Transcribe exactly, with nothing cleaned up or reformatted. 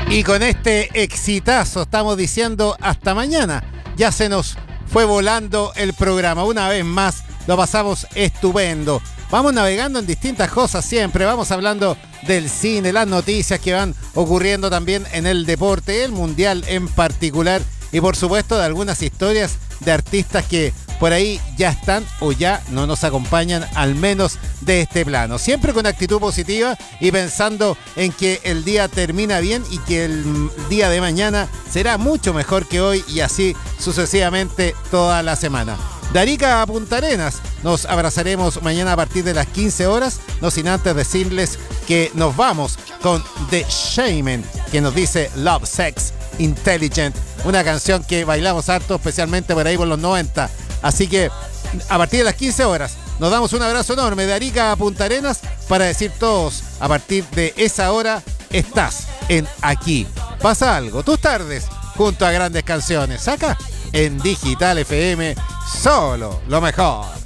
Y con este exitazo estamos diciendo hasta mañana. Ya se nos fue volando el programa. Una vez más lo pasamos estupendo. Vamos navegando en distintas cosas siempre. Vamos hablando del cine, las noticias que van ocurriendo también en el deporte, el mundial en particular. Y por supuesto de algunas historias de artistas que por ahí ya están o ya no nos acompañan, al menos de este plano. Siempre con actitud positiva y pensando en que el día termina bien y que el día de mañana será mucho mejor que hoy y así sucesivamente toda la semana. De Arica a Punta Arenas nos abrazaremos mañana a partir de las quince horas, no sin antes decirles que nos vamos con The Shaman, que nos dice Love, Sex, Intelligent, una canción que bailamos harto, especialmente por ahí por los noventa. Así que a partir de las quince horas nos damos un abrazo enorme de Arica a Punta Arenas para decir todos, a partir de esa hora estás en Aquí Pasa Algo, tus tardes junto a grandes canciones, acá en Digital F M, solo lo mejor.